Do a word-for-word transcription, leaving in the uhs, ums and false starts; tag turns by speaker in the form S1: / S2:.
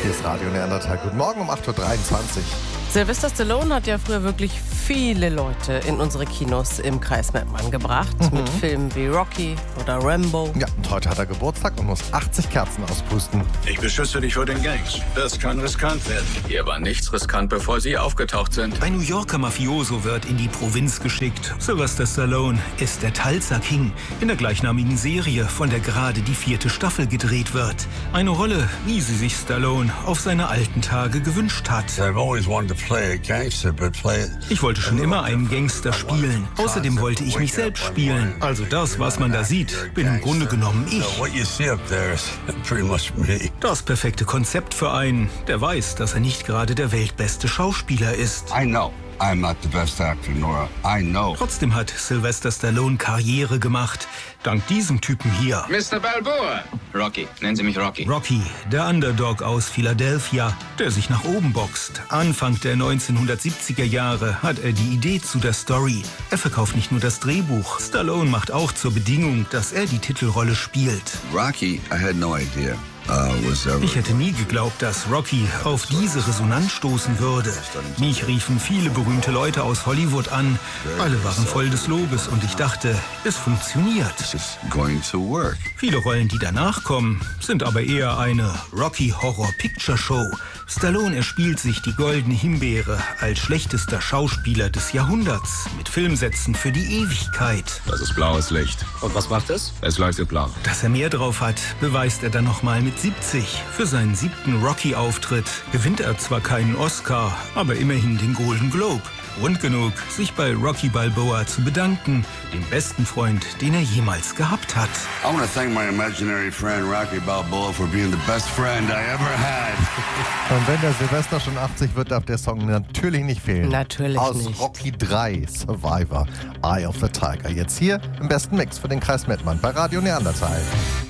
S1: Hier ist Radio Neandertal. Guten Morgen um acht Uhr dreiundzwanzig.
S2: Sylvester Stallone hat ja früher wirklich viele Leute in unsere Kinos im Kreis Mettmann gebracht. Mhm. Mit Filmen wie Rocky oder Rambo.
S1: Ja, und heute hat er Geburtstag und muss achtzig Kerzen auspusten.
S3: Ich beschütze dich vor den Gangs. Das kann riskant werden.
S4: Hier war nichts riskant, bevor Sie aufgetaucht sind.
S5: Ein New Yorker Mafioso wird in die Provinz geschickt. Sylvester Stallone ist der Tulsa King in der gleichnamigen Serie, von der gerade die vierte Staffel gedreht wird. Eine Rolle, wie sie sich Stallone auf seine alten Tage gewünscht hat. Ich wollte schon immer einen Gangster spielen. Außerdem wollte ich mich selbst spielen. Also das, was man da sieht, bin im Grunde genommen ich. Das perfekte Konzept für einen, der weiß, dass er nicht gerade der weltbeste Schauspieler ist.
S6: I know. I'm not the best actor, Nora. I know.
S5: Trotzdem hat Sylvester Stallone Karriere gemacht. Dank diesem Typen hier.
S4: Mister Balboa. Rocky. Nennen Sie mich Rocky.
S5: Rocky, der Underdog aus Philadelphia, der sich nach oben boxt. Anfang der neunzehnhundertsiebziger Jahre hat er die Idee zu der Story. Er verkauft nicht nur das Drehbuch. Stallone macht auch zur Bedingung, dass er die Titelrolle spielt.
S6: Rocky, I had no idea.
S5: Ich hätte nie geglaubt, dass Rocky auf diese Resonanz stoßen würde. Mich riefen viele berühmte Leute aus Hollywood an. Alle waren voll des Lobes und ich dachte, es funktioniert. Viele Rollen, die danach kommen, sind aber eher eine Rocky-Horror-Picture-Show. Stallone erspielt sich die goldene Himbeere als schlechtester Schauspieler des Jahrhunderts mit Filmsätzen für die Ewigkeit.
S4: Das ist blaues Licht.
S7: Und was macht es?
S4: Es leuchtet blau.
S5: Dass er mehr drauf hat, beweist er dann nochmal mit siebzig. Für seinen siebten Rocky-Auftritt gewinnt er zwar keinen Oscar, aber immerhin den Golden Globe. Grund genug, sich bei Rocky Balboa zu bedanken, dem besten Freund, den er jemals gehabt hat.
S6: I want to thank my imaginary friend Rocky Balboa for being the best friend I ever had.
S1: Und wenn der Silvester schon achtzig wird, darf der Song natürlich nicht fehlen.
S2: Natürlich
S1: Aus
S2: nicht.
S1: Rocky drei, Survivor, Eye of the Tiger. Jetzt hier im besten Mix für den Kreis Mettmann bei Radio Neandertal.